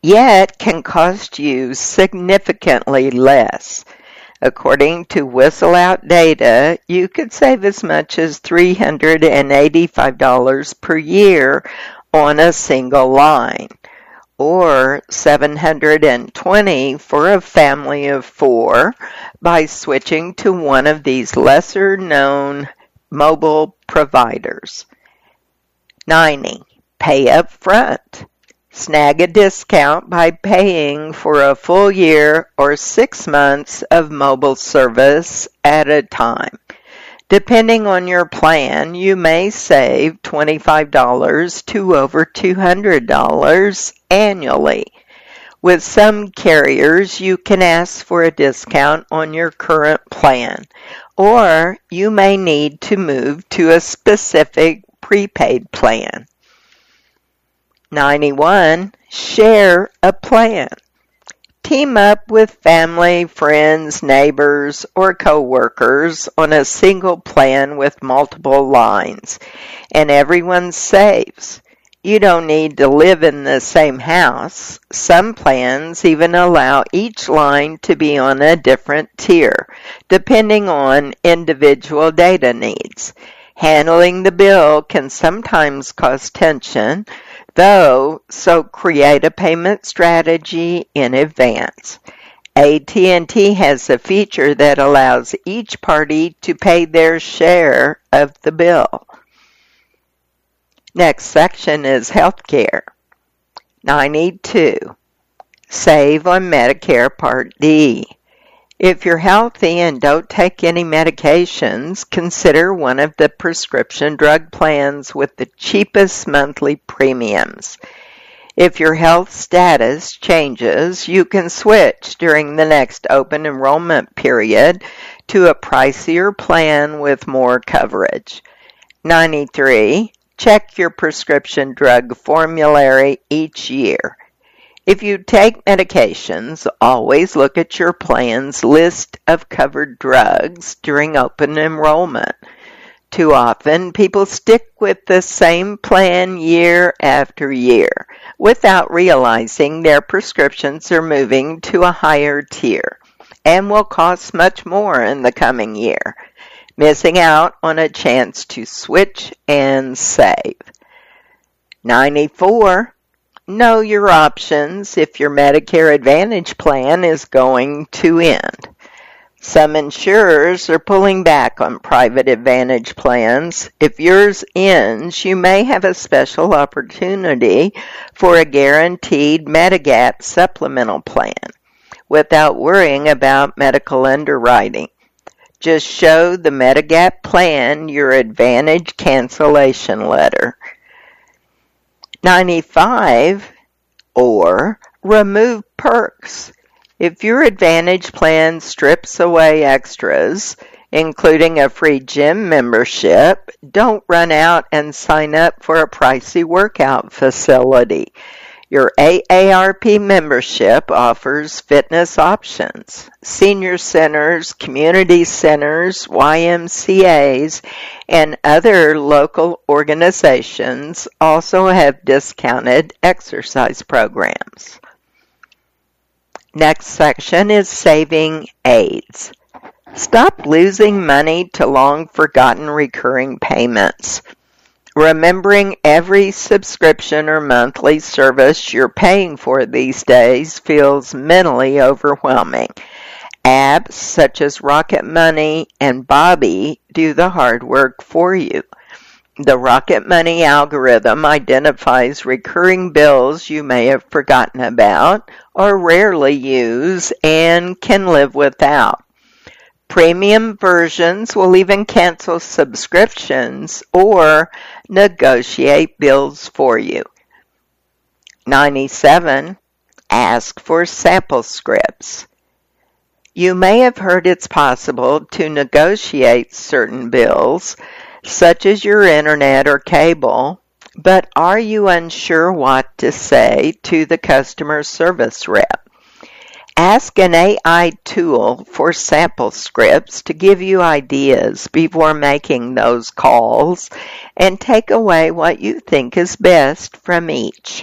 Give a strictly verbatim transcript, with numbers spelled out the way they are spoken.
yet can cost you significantly less. According to WhistleOut data, you could save as much as three hundred eighty-five dollars per year on a single line, or seven hundred twenty dollars for a family of four by switching to one of these lesser-known mobile providers. ninety. Pay up front. Snag a discount by paying for a full year or six months of mobile service at a time. Depending on your plan, you may save twenty-five dollars to over two hundred dollars annually. With some carriers, you can ask for a discount on your current plan, or you may need to move to a specific prepaid plan. ninety-one. Share a plan. Team up with family, friends, neighbors, or coworkers on a single plan with multiple lines, and everyone saves. You don't need to live in the same house. Some plans even allow each line to be on a different tier, depending on individual data needs. Handling the bill can sometimes cause tension, though, so create a payment strategy in advance. A T and T has a feature that allows each party to pay their share of the bill. Next section is healthcare. ninety-two. Save on Medicare Part D. If you're healthy and don't take any medications, consider one of the prescription drug plans with the cheapest monthly premiums. If your health status changes, you can switch during the next open enrollment period to a pricier plan with more coverage. ninety-three. Check your prescription drug formulary each year. If you take medications, always look at your plan's list of covered drugs during open enrollment. Too often, people stick with the same plan year after year without realizing their prescriptions are moving to a higher tier and will cost much more in the coming year, missing out on a chance to switch and save. ninety-four. Know your options if your Medicare Advantage plan is going to end. Some insurers are pulling back on private Advantage plans. If yours ends, you may have a special opportunity for a guaranteed Medigap supplemental plan without worrying about medical underwriting. Just show the Medigap plan your Advantage cancellation letter. ninety-five. Or remove perks. If your Advantage plan strips away extras, including a free gym membership, don't run out and sign up for a pricey workout facility. Your A A R P membership offers fitness options. Senior centers, community centers, Y M C As, and other local organizations also have discounted exercise programs. Next section is saving aids. Stop losing money to long-forgotten recurring payments. Remembering every subscription or monthly service you're paying for these days feels mentally overwhelming. Apps such as Rocket Money and Bobby do the hard work for you. The Rocket Money algorithm identifies recurring bills you may have forgotten about or rarely use and can live without. Premium versions will even cancel subscriptions or negotiate bills for you. ninety-seven. Ask for sample scripts. You may have heard it's possible to negotiate certain bills, such as your internet or cable, but are you unsure what to say to the customer service rep? Ask an A I tool for sample scripts to give you ideas before making those calls and take away what you think is best from each.